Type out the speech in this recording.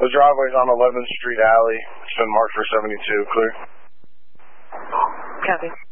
The driveway's on 11th Street Alley. It's been marked for 72. Clear. Copy.